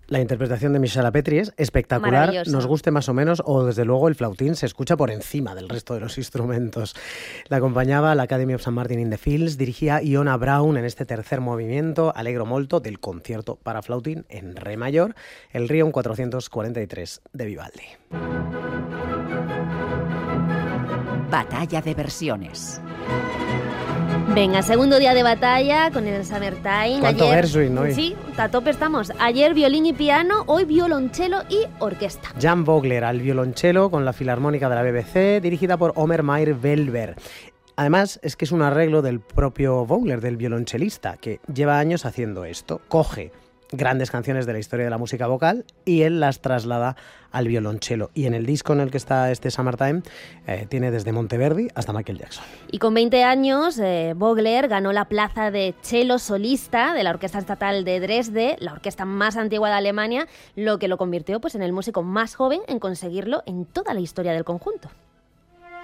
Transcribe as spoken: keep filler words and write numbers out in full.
La interpretación de Michela Petri es espectacular, nos guste más o menos, o desde luego el flautín se escucha por encima del resto de los instrumentos. La acompañaba la Academy of Saint Martin in the Fields, dirigía Iona Brown en este tercer movimiento, Allegro molto, del concierto para flautín en re mayor, el Rion cuatrocientos cuarenta y tres de Vivaldi. Batalla de versiones. Venga, segundo día de batalla con el Summertime. ¿Cuánto Ayer, Gershwin hoy? Sí, a tope estamos. Ayer violín y piano, hoy violonchelo y orquesta. Jan Vogler al violonchelo con la Filarmónica de la B B C, dirigida por Omer Mayer-Welber. Además, es que es un arreglo del propio Vogler, del violonchelista, que lleva años haciendo esto. Coge grandes canciones de la historia de la música vocal y él las traslada al violonchelo. Y en el disco en el que está este Summertime eh, tiene desde Monteverdi hasta Michael Jackson. Y con veinte años, eh, Vogler ganó la plaza de cello solista de la Orquesta Estatal de Dresde, la orquesta más antigua de Alemania, lo que lo convirtió pues, en el músico más joven en conseguirlo en toda la historia del conjunto.